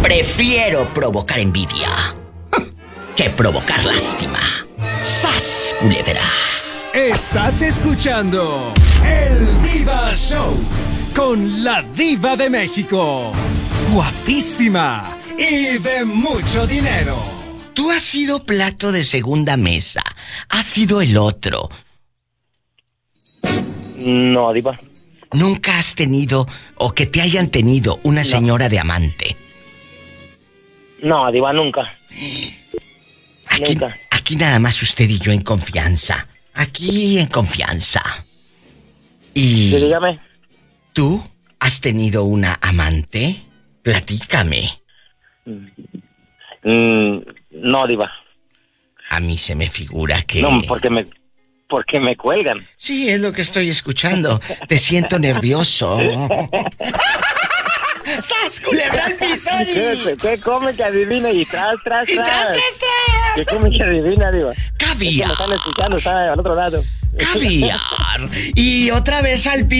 Prefiero provocar envidia que provocar lástima. ¡Sas, culebra! Estás escuchando El Diva Show con la Diva de México. Guapísima y de mucho dinero. Tú has sido plato de segunda mesa. Has sido el otro. No, Diva. ¿Nunca has tenido o que te hayan tenido una señora de amante? No, Diva, nunca. Nunca. Aquí nada más usted y yo en confianza. Aquí en confianza. Y... Sí, dígame. ¿Tú has tenido una amante? Platícame. No, Diva. A mí se me figura que... No, porque me cuelgan. Sí, es lo que estoy escuchando. Te siento nervioso. ¡Sas, culebra al piso! ¿Qué come que adivina? Y tras. ¡Y tras! ¿Qué come que adivina, Diva? ¡Caviar! Es que me están escuchando, está al otro lado. ¡Caviar! Y otra vez al piso.